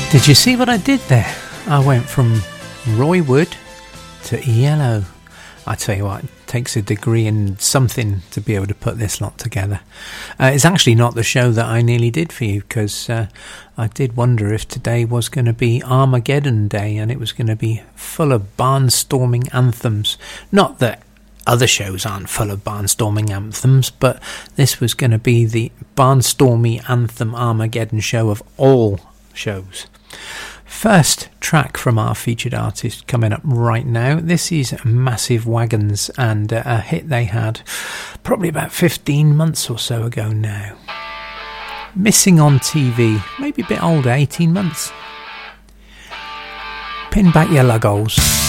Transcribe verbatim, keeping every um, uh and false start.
Did you see what I did there? I went from Roy Wood to E L O. I tell you what, it takes a degree in something to be able to put this lot together. Uh, it's actually not the show that I nearly did for you, because uh, I did wonder if today was going to be Armageddon Day and it was going to be full of barnstorming anthems. Not that other shows aren't full of barnstorming anthems, but this was going to be the barnstormy anthem Armageddon show of all shows. First track from our featured artist coming up right now. This is Massive Wagons, and uh, a hit they had probably about fifteen months or so ago now. Missing on T V, maybe a bit older, eighteen months. Pin back your luggles.